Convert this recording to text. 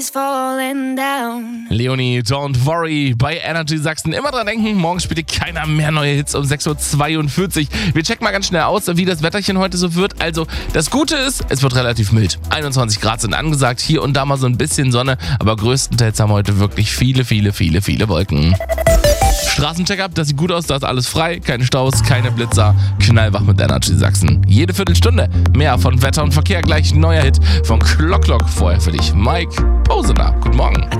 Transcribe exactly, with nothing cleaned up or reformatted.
Leonie, Don't Worry bei Energy Sachsen. Immer dran denken, morgen spielt ihr keiner mehr neue Hits um sechs Uhr zweiundvierzig. Wir checken mal ganz schnell aus, wie das Wetterchen heute so wird. Also, das Gute ist, es wird relativ mild. einundzwanzig Grad sind angesagt, hier und da mal so ein bisschen Sonne, aber größtenteils haben wir heute wirklich viele, viele, viele, viele Wolken. Straßencheck-up, das sieht gut aus, da ist alles frei, keine Staus, keine Blitzer, knallwach mit Energy Sachsen. Jede Viertelstunde mehr von Wetter und Verkehr, gleich ein neuer Hit von Clock Clock. Vorher für dich Mike Posener. Guten Morgen.